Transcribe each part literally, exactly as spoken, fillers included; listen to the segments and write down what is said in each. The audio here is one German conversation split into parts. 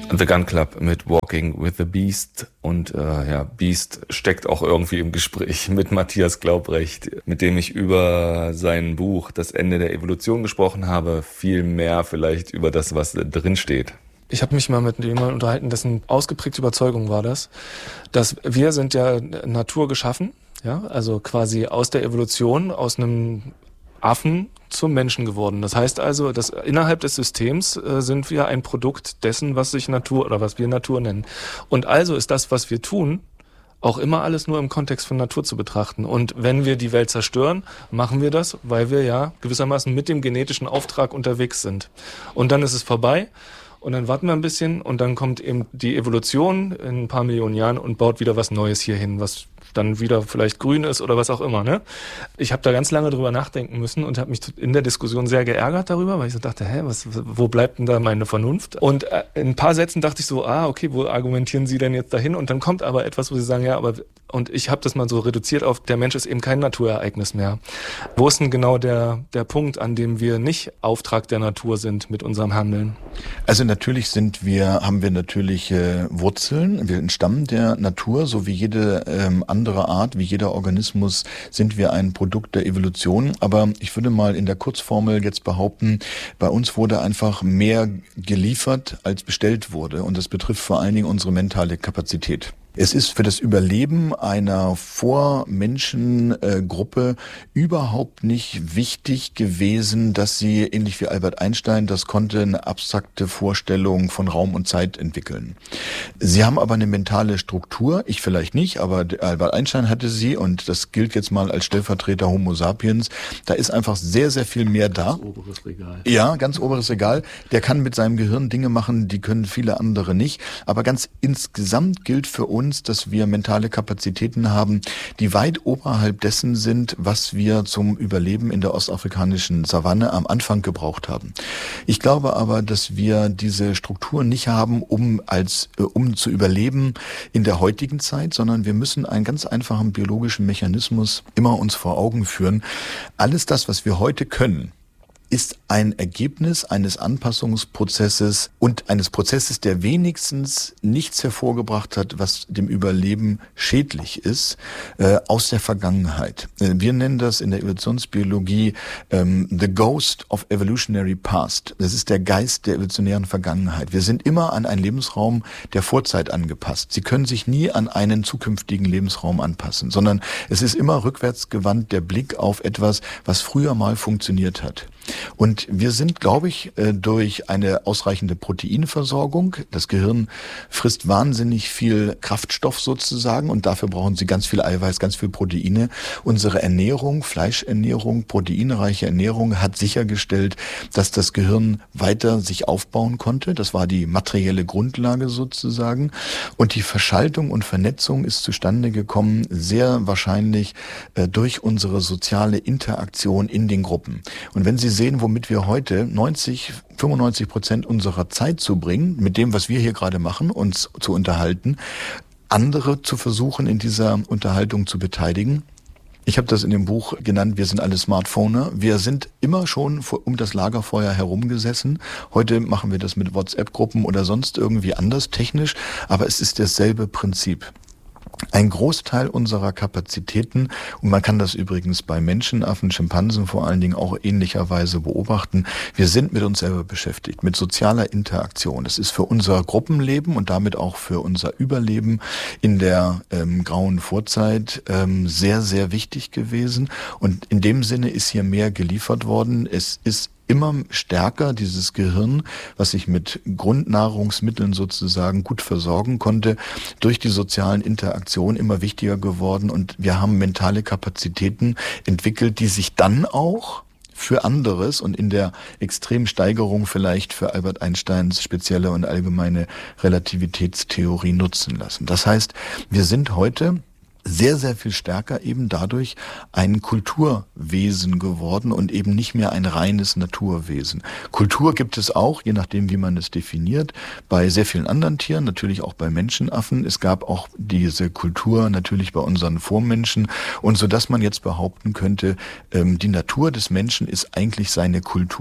The Gun Club mit Walking with the Beast und äh, ja, Beast steckt auch irgendwie im Gespräch mit Matthias Glaubrecht, mit dem ich über sein Buch Das Ende der Evolution gesprochen habe, viel mehr vielleicht über das, was drin steht. Ich habe mich mal mit jemandem unterhalten, dessen ausgeprägte Überzeugung war das, dass wir sind ja Natur geschaffen, ja, also quasi aus der Evolution, aus einem Affen zum Menschen geworden. Das heißt also, dass innerhalb des Systems äh, sind wir ein Produkt dessen, was sich Natur oder was wir Natur nennen. Und also ist das, was wir tun, auch immer alles nur im Kontext von Natur zu betrachten. Und wenn wir die Welt zerstören, machen wir das, weil wir ja gewissermaßen mit dem genetischen Auftrag unterwegs sind. Und dann ist es vorbei. Und dann warten wir ein bisschen und dann kommt eben die Evolution in ein paar Millionen Jahren und baut wieder was Neues hier hin, was dann wieder vielleicht grün ist oder was auch immer. Ne? Ich habe da ganz lange drüber nachdenken müssen und habe mich in der Diskussion sehr geärgert darüber, weil ich so dachte, hä, was, wo bleibt denn da meine Vernunft? Und in ein paar Sätzen dachte ich so, ah, okay, wo argumentieren Sie denn jetzt dahin? Und dann kommt aber etwas, wo Sie sagen, ja, aber und ich habe das mal so reduziert auf, der Mensch ist eben kein Naturereignis mehr. Wo ist denn genau der der Punkt, an dem wir nicht Auftrag der Natur sind mit unserem Handeln? Also natürlich sind wir, haben wir natürliche Wurzeln, wir entstammen der Natur, so wie jede ähm, andere Art, wie jeder Organismus sind wir ein Produkt der Evolution. Aber ich würde mal in der Kurzformel jetzt behaupten, bei uns wurde einfach mehr geliefert, als bestellt wurde. Und das betrifft vor allen Dingen unsere mentale Kapazität. Es ist für das Überleben einer Vormenschengruppe überhaupt nicht wichtig gewesen, dass sie, ähnlich wie Albert Einstein, das konnte, eine abstrakte Vorstellung von Raum und Zeit entwickeln. Sie haben aber eine mentale Struktur, ich vielleicht nicht, aber Albert Einstein hatte sie und das gilt jetzt mal als Stellvertreter Homo sapiens. Da ist einfach sehr, sehr viel mehr da. Ganz oberes Regal. Ja, ganz oberes Regal. Der kann mit seinem Gehirn Dinge machen, die können viele andere nicht. Aber ganz insgesamt gilt für uns, dass wir mentale Kapazitäten haben, die weit oberhalb dessen sind, was wir zum Überleben in der ostafrikanischen Savanne am Anfang gebraucht haben. Ich glaube aber, dass wir diese Struktur nicht haben, um als äh, um zu überleben in der heutigen Zeit, sondern wir müssen einen ganz einfachen biologischen Mechanismus immer uns vor Augen führen. Alles das, was wir heute können, ist ein Ergebnis eines Anpassungsprozesses und eines Prozesses, der wenigstens nichts hervorgebracht hat, was dem Überleben schädlich ist, äh, aus der Vergangenheit. Äh, wir nennen das in der Evolutionsbiologie ähm, the ghost of evolutionary past. Das ist der Geist der evolutionären Vergangenheit. Wir sind immer an einen Lebensraum der Vorzeit angepasst. Sie können sich nie an einen zukünftigen Lebensraum anpassen, sondern es ist immer rückwärtsgewandt der Blick auf etwas, was früher mal funktioniert hat. Und wir sind, glaube ich, durch eine ausreichende Proteinversorgung, das Gehirn frisst wahnsinnig viel Kraftstoff sozusagen und dafür brauchen sie ganz viel Eiweiß, ganz viel Proteine. Unsere Ernährung, Fleischernährung, proteinreiche Ernährung hat sichergestellt, dass das Gehirn weiter sich aufbauen konnte. Das war die materielle Grundlage sozusagen. Und die Verschaltung und Vernetzung ist zustande gekommen, sehr wahrscheinlich äh, durch unsere soziale Interaktion in den Gruppen. Und wenn Sie sehen, womit wir heute neunzig, fünfundneunzig Prozent unserer Zeit zubringen, mit dem, was wir hier gerade machen, uns zu unterhalten, andere zu versuchen, in dieser Unterhaltung zu beteiligen. Ich habe das in dem Buch genannt, wir sind alle Smartphoner. Wir sind immer schon um das Lagerfeuer herumgesessen. Heute machen wir das mit WhatsApp-Gruppen oder sonst irgendwie anders technisch, aber es ist dasselbe Prinzip. Ein Großteil unserer Kapazitäten, und man kann das übrigens bei Menschenaffen, Schimpansen vor allen Dingen auch ähnlicherweise beobachten, wir sind mit uns selber beschäftigt, mit sozialer Interaktion. Das ist für unser Gruppenleben und damit auch für unser Überleben in der ähm, grauen Vorzeit ähm, sehr, sehr wichtig gewesen. Und in dem Sinne ist hier mehr geliefert worden. Es ist immer stärker dieses Gehirn, was sich mit Grundnahrungsmitteln sozusagen gut versorgen konnte, durch die sozialen Interaktionen immer wichtiger geworden und wir haben mentale Kapazitäten entwickelt, die sich dann auch für anderes und in der Extremsteigerung vielleicht für Albert Einsteins spezielle und allgemeine Relativitätstheorie nutzen lassen. Das heißt, wir sind heute sehr, sehr viel stärker eben dadurch ein Kulturwesen geworden und eben nicht mehr ein reines Naturwesen. Kultur gibt es auch, je nachdem, wie man es definiert, bei sehr vielen anderen Tieren, natürlich auch bei Menschenaffen. Es gab auch diese Kultur natürlich bei unseren Vormenschen und so, dass man jetzt behaupten könnte, die Natur des Menschen ist eigentlich seine Kultur.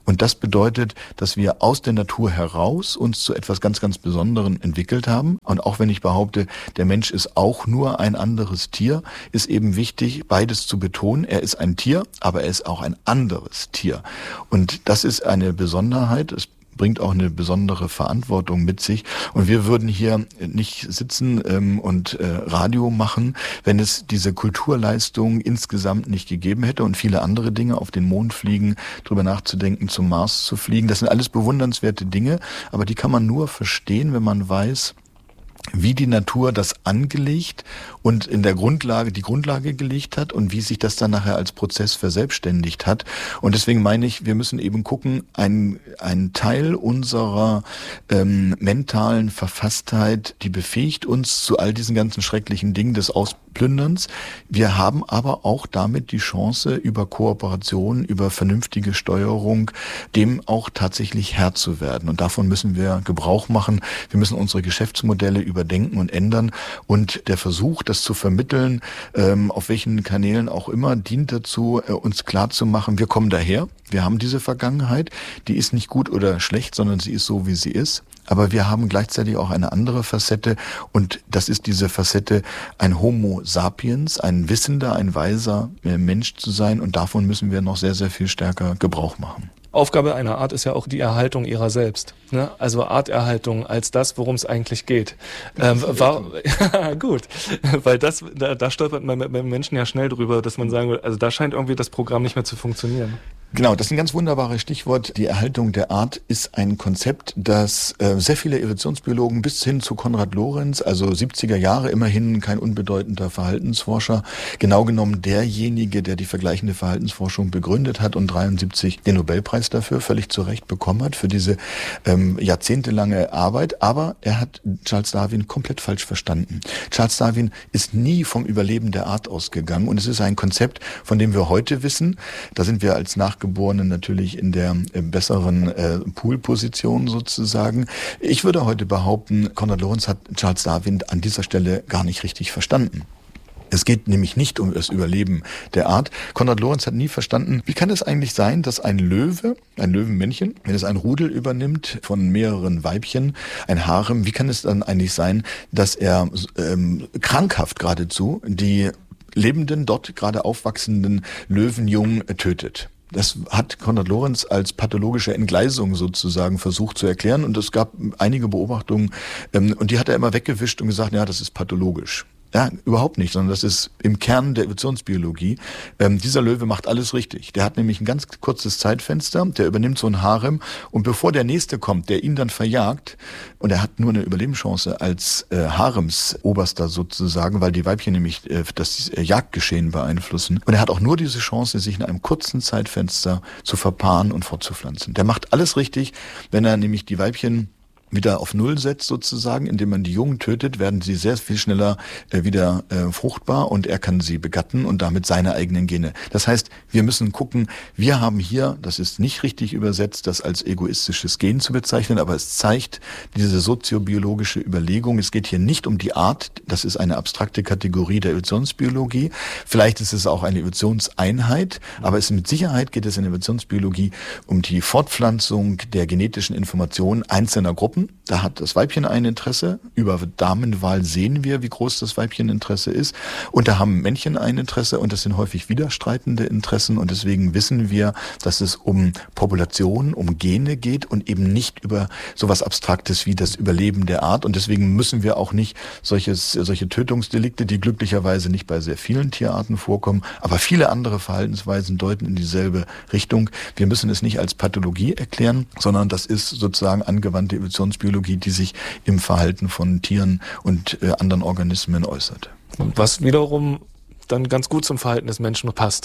Und das bedeutet, dass wir aus der Natur heraus uns zu etwas ganz, ganz Besonderem entwickelt haben. Und auch wenn ich behaupte, der Mensch ist auch nur ein anderes Tier, ist eben wichtig, beides zu betonen. Er ist ein Tier, aber er ist auch ein anderes Tier. Und das ist eine Besonderheit. Es bringt auch eine besondere Verantwortung mit sich. Und wir würden hier nicht sitzen ähm, und äh, Radio machen, wenn es diese Kulturleistung insgesamt nicht gegeben hätte und viele andere Dinge, auf den Mond fliegen, drüber nachzudenken, zum Mars zu fliegen. Das sind alles bewundernswerte Dinge, aber die kann man nur verstehen, wenn man weiß, wie die Natur das angelegt und in der Grundlage die Grundlage gelegt hat und wie sich das dann nachher als Prozess verselbstständigt hat. Und deswegen meine ich, wir müssen eben gucken, ein, ein Teil unserer ähm, mentalen Verfasstheit, die befähigt uns zu all diesen ganzen schrecklichen Dingen des Ausplünderns. Wir haben aber auch damit die Chance, über Kooperation, über vernünftige Steuerung, dem auch tatsächlich Herr zu werden. Und davon müssen wir Gebrauch machen. Wir müssen unsere Geschäftsmodelle überdenken und ändern. Und der Versuch, das zu vermitteln, ähm, auf welchen Kanälen auch immer, dient dazu, äh, uns klarzumachen, wir kommen daher, wir haben diese Vergangenheit, die ist nicht gut oder schlecht, sondern sie ist so, wie sie ist. Aber wir haben gleichzeitig auch eine andere Facette und das ist diese Facette, ein Homo sapiens, ein wissender, ein weiser äh, Mensch zu sein und davon müssen wir noch sehr, sehr viel stärker Gebrauch machen. Aufgabe einer Art ist ja auch die Erhaltung ihrer selbst. Ne? Also Arterhaltung als das, worum es eigentlich geht. Ähm, war, gut, weil das, da, da stolpert man mit, mit Menschen ja schnell drüber, dass man sagen will, also da scheint irgendwie das Programm nicht mehr zu funktionieren. Genau, das ist ein ganz wunderbares Stichwort. Die Erhaltung der Art ist ein Konzept, das äh, sehr viele Evolutionsbiologen bis hin zu Konrad Lorenz, also siebziger Jahre, immerhin kein unbedeutender Verhaltensforscher, genau genommen derjenige, der die vergleichende Verhaltensforschung begründet hat und dreiundsiebzig den Nobelpreis dafür völlig zu Recht bekommen hat, für diese ähm, jahrzehntelange Arbeit. Aber er hat Charles Darwin komplett falsch verstanden. Charles Darwin ist nie vom Überleben der Art ausgegangen und es ist ein Konzept, von dem wir heute wissen, da sind wir als Nach Geborenen natürlich in der äh, besseren äh, Poolposition sozusagen. Ich würde heute behaupten, Konrad Lorenz hat Charles Darwin an dieser Stelle gar nicht richtig verstanden. Es geht nämlich nicht um das Überleben der Art. Konrad Lorenz hat nie verstanden, wie kann es eigentlich sein, dass ein Löwe, ein Löwenmännchen, wenn es ein Rudel übernimmt von mehreren Weibchen, ein Harem, wie kann es dann eigentlich sein, dass er ähm, krankhaft geradezu die lebenden, dort gerade aufwachsenden Löwenjungen tötet? Das hat Konrad Lorenz als pathologische Entgleisung sozusagen versucht zu erklären und es gab einige Beobachtungen ähm, und die hat er immer weggewischt und gesagt, ja, das ist pathologisch. Ja, überhaupt nicht, sondern das ist im Kern der Evolutionsbiologie. Ähm, dieser Löwe macht alles richtig. Der hat nämlich ein ganz kurzes Zeitfenster, der übernimmt so ein Harem und bevor der Nächste kommt, der ihn dann verjagt, und er hat nur eine Überlebenschance als äh, Haremsoberster sozusagen, weil die Weibchen nämlich äh, das äh, Jagdgeschehen beeinflussen. Und er hat auch nur diese Chance, sich in einem kurzen Zeitfenster zu verpaaren und fortzupflanzen. Der macht alles richtig, wenn er nämlich die Weibchen wieder auf Null setzt sozusagen, indem man die Jungen tötet, werden sie sehr viel schneller äh, wieder äh, fruchtbar und er kann sie begatten und damit seine eigenen Gene. Das heißt, wir müssen gucken, wir haben hier, das ist nicht richtig übersetzt, das als egoistisches Gen zu bezeichnen, aber es zeigt diese soziobiologische Überlegung. Es geht hier nicht um die Art, das ist eine abstrakte Kategorie der Evolutionsbiologie. Vielleicht ist es auch eine Evolutionseinheit, aber es mit Sicherheit geht es in der Evolutionsbiologie um die Fortpflanzung der genetischen Informationen einzelner Gruppen. Da hat das Weibchen ein Interesse. Über Damenwahl sehen wir, wie groß das Weibcheninteresse ist. Und da haben Männchen ein Interesse und das sind häufig widerstreitende Interessen. Und deswegen wissen wir, dass es um Population, um Gene geht und eben nicht über sowas Abstraktes wie das Überleben der Art. Und deswegen müssen wir auch nicht solches, solche Tötungsdelikte, die glücklicherweise nicht bei sehr vielen Tierarten vorkommen, aber viele andere Verhaltensweisen deuten in dieselbe Richtung. Wir müssen es nicht als Pathologie erklären, sondern das ist sozusagen angewandte Evolutionsbiologie, die sich im Verhalten von Tieren und äh, anderen Organismen äußert. Was wiederum dann ganz gut zum Verhalten des Menschen passt.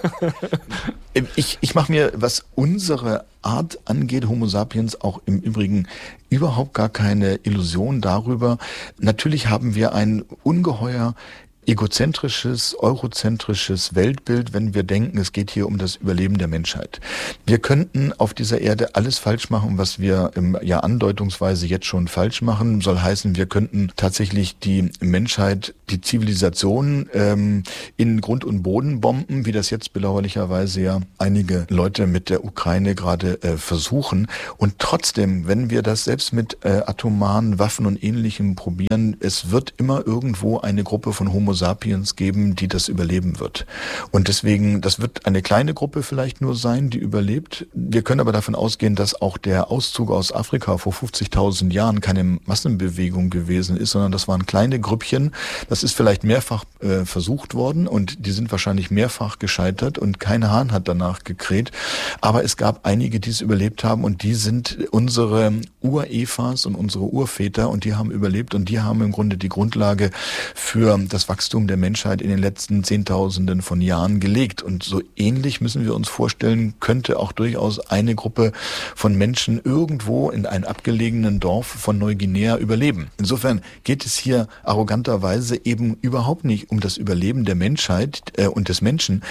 ich ich mache mir, was unsere Art angeht, Homo sapiens, auch im Übrigen überhaupt gar keine Illusion darüber. Natürlich haben wir ein ungeheuer egozentrisches, eurozentrisches Weltbild, wenn wir denken, es geht hier um das Überleben der Menschheit. Wir könnten auf dieser Erde alles falsch machen, was wir im, ja andeutungsweise jetzt schon falsch machen. Soll heißen, wir könnten tatsächlich die Menschheit, die Zivilisation ähm, in Grund und Boden bomben, wie das jetzt bedauerlicherweise ja einige Leute mit der Ukraine gerade äh, versuchen. Und trotzdem, wenn wir das selbst mit äh, atomaren Waffen und Ähnlichem probieren, es wird immer irgendwo eine Gruppe von Homo sapiens geben, die das überleben wird. Und deswegen, das wird eine kleine Gruppe vielleicht nur sein, die überlebt. Wir können aber davon ausgehen, dass auch der Auszug aus Afrika vor fünfzigtausend Jahren keine Massenbewegung gewesen ist, sondern das waren kleine Grüppchen. Das ist vielleicht mehrfach äh, versucht worden und die sind wahrscheinlich mehrfach gescheitert und kein Hahn hat danach gekräht. Aber es gab einige, die es überlebt haben und die sind unsere Ur-Evas und unsere Urväter und die haben überlebt und die haben im Grunde die Grundlage für das Wachstum der Menschheit in den letzten Zehntausenden von Jahren gelegt. Und so ähnlich müssen wir uns vorstellen, könnte auch durchaus eine Gruppe von Menschen irgendwo in einem abgelegenen Dorf von Neuguinea überleben. Insofern geht es hier arroganterweise eben überhaupt nicht um das Überleben der Menschheit äh, und des Menschen.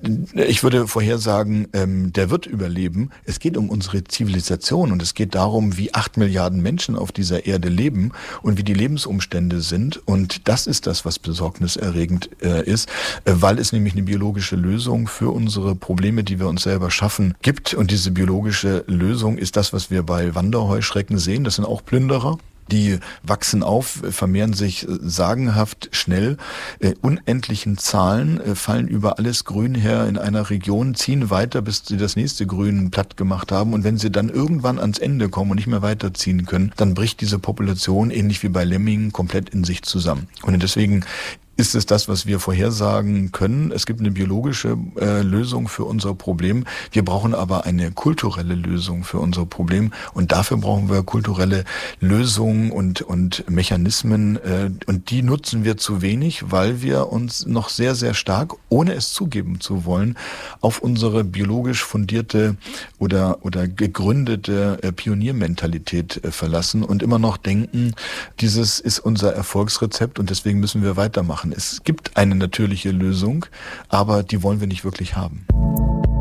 Ich würde vorhersagen, ähm, der wird überleben. Es geht um unsere Zivilisation und es geht darum, wie acht Milliarden Menschen auf dieser Erde leben und wie die Lebensumstände sind. Und das ist das, was besorgniserregend äh, ist, äh, weil es nämlich eine biologische Lösung für unsere Probleme, die wir uns selber schaffen, gibt. Und diese biologische Lösung ist das, was wir bei Wanderheuschrecken sehen. Das sind auch Plünderer. Die wachsen auf, vermehren sich sagenhaft schnell, äh, unendlichen Zahlen, äh, fallen über alles Grün her in einer Region, ziehen weiter, bis sie das nächste Grün platt gemacht haben. Und wenn sie dann irgendwann ans Ende kommen und nicht mehr weiterziehen können, dann bricht diese Population, ähnlich wie bei Lemmingen, komplett in sich zusammen. Und deswegen ist es das, was wir vorhersagen können. Es gibt eine biologische äh, Lösung für unser Problem. Wir brauchen aber eine kulturelle Lösung für unser Problem. Und dafür brauchen wir kulturelle Lösungen und, und Mechanismen. Äh, und die nutzen wir zu wenig, weil wir uns noch sehr, sehr stark, ohne es zugeben zu wollen, auf unsere biologisch fundierte oder, oder gegründete äh, Pioniermentalität äh, verlassen und immer noch denken, dieses ist unser Erfolgsrezept und deswegen müssen wir weitermachen. Es gibt eine natürliche Lösung, aber die wollen wir nicht wirklich haben.